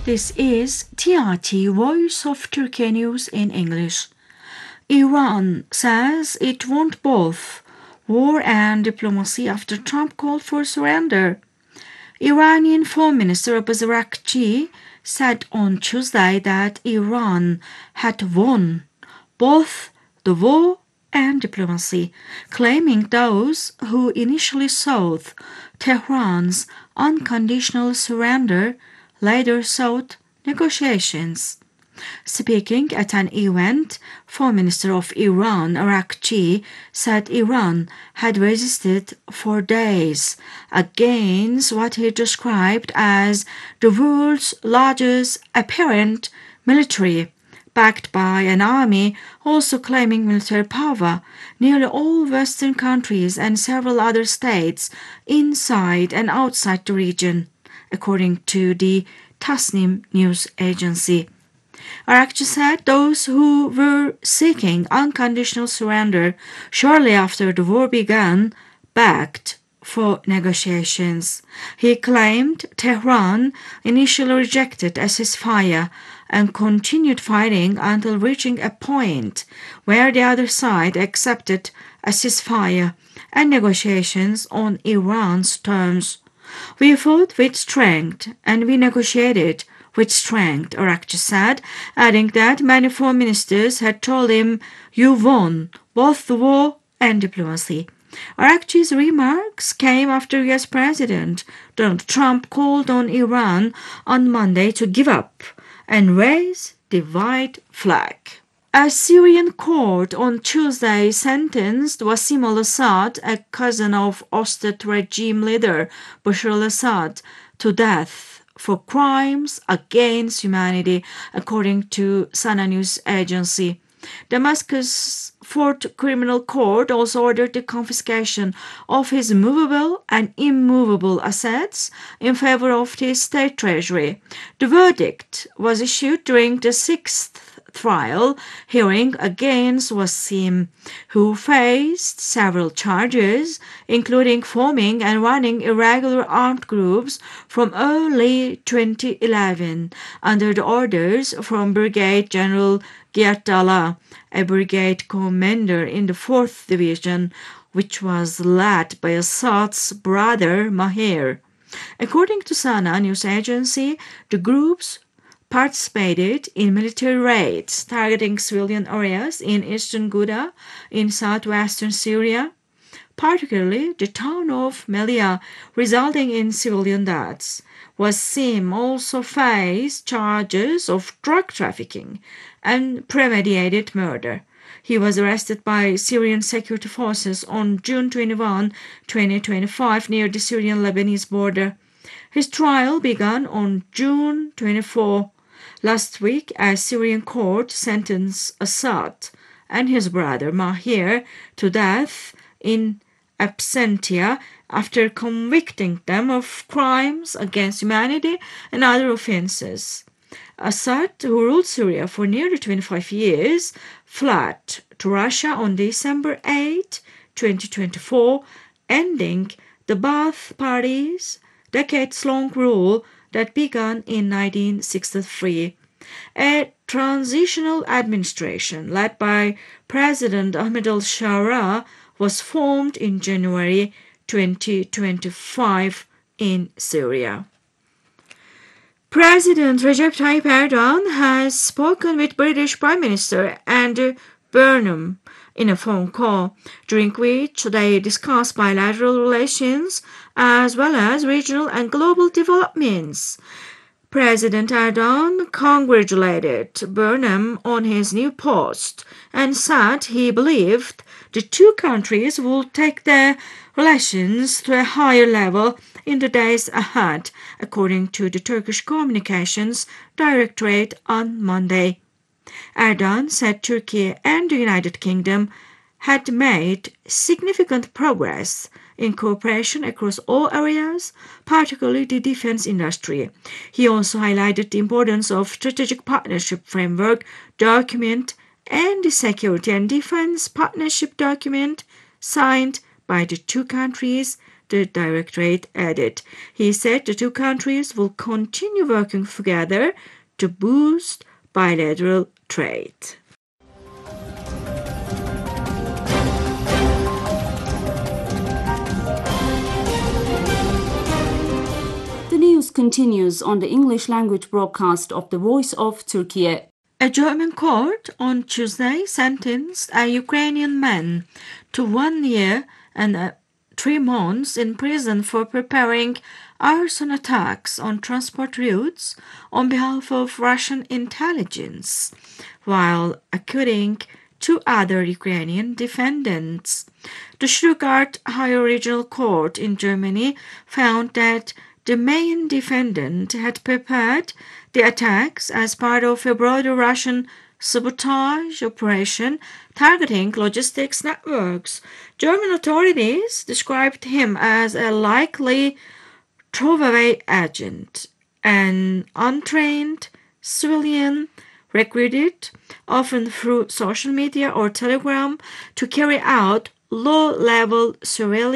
This is TRT Voice of Turkey News in English. Iran says it wants both war and diplomacy after Trump called for surrender. Iranian Foreign Minister Abbas Araghchi said on Tuesday that Iran had won both the war and diplomacy, claiming those who initially sought Tehran's unconditional surrender later sought negotiations. Speaking at an event, Foreign Minister of Iran Araghchi said Iran had resisted for days against what he described as the world's largest apparent military, backed by an army also claiming military power. Nearly all Western countries and several other states inside and outside the region, according to the Tasnim news agency. Araghchi said those who were seeking unconditional surrender shortly after the war began begged for negotiations. He claimed Tehran initially rejected a ceasefire and continued fighting until reaching a point where the other side accepted a ceasefire and negotiations on Iran's terms. We fought with strength and we negotiated with strength, Araghchi said, adding that many foreign ministers had told him, "You won both the war and diplomacy." Araghchi's remarks came after US President Donald Trump called on Iran on Monday to give up and raise the white flag. A Syrian court on Tuesday sentenced Wassim al-Assad, a cousin of ousted regime leader Bashar al-Assad, to death for crimes against humanity, according to Sana news agency. Damascus' Fourth Criminal Court also ordered the confiscation of his movable and immovable assets in favor of the state treasury. The verdict was issued during the sixth trial hearing against Wassim, who faced several charges, including forming and running irregular armed groups from early 2011 under the orders from Brigadier General Giyad Allah, a brigade commander in the 4th Division, which was led by Assad's brother Maher. According to Sana news agency, the groups participated in military raids targeting civilian areas in eastern Ghouta in southwestern Syria, particularly the town of Melia, resulting in civilian deaths. Wassim also faced charges of drug trafficking and premeditated murder. He was arrested by Syrian security forces on June 21, 2025, near the Syrian-Lebanese border. His trial began on June 24. Last week, a Syrian court sentenced Assad and his brother Maher to death in absentia after convicting them of crimes against humanity and other offenses. Assad, who ruled Syria for nearly 25 years, fled to Russia on December 8, 2024, ending the Ba'ath Party's decades-long rule that began in 1963. A transitional administration led by President Ahmed al-Shara was formed in January 2025 in Syria. President Recep Tayyip Erdogan has spoken with British Prime Minister Andy Burnham in a phone call, during which they discussed bilateral relations as well as regional and global developments. President Erdogan congratulated Burnham on his new post and said he believed the two countries would take their relations to a higher level in the days ahead, according to the Turkish Communications Directorate on Monday. Erdogan said Turkey and the United Kingdom had made significant progress in cooperation across all areas, particularly the defense industry. He also highlighted the importance of strategic partnership framework document and the security and defense partnership document signed by the two countries the directorate added. He said the two countries will continue working together to boost bilateral trade. The news continues on the English language broadcast of the Voice of Turkey. A German court on Tuesday sentenced a Ukrainian man to 1 year and 3 months in prison for preparing arson attacks on transport routes on behalf of Russian intelligence, while acquitting 2 other Ukrainian defendants. The Stuttgart Higher Regional Court in Germany found that the main defendant had prepared the attacks as part of a broader Russian sabotage operation targeting logistics networks. German authorities described him as a likely throwaway agent, an untrained civilian recruited, often through social media or Telegram, to carry out low-level surveillance